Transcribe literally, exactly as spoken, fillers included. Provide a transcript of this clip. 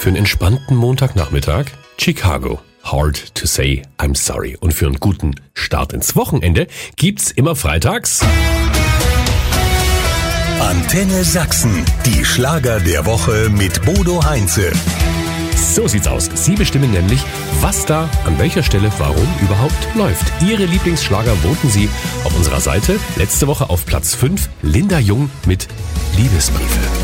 Für einen entspannten Montagnachmittag Chicago. Hard to say I'm sorry. Und für einen guten Start ins Wochenende gibt's immer freitags Antenne Sachsen, die Schlager der Woche mit Bodo Heinze. So sieht's aus. Sie bestimmen nämlich, was da an welcher Stelle warum überhaupt läuft. Ihre Lieblingsschlager voten Sie auf unserer Seite. Letzte Woche auf Platz fünf Linda Jung mit Liebesbriefe.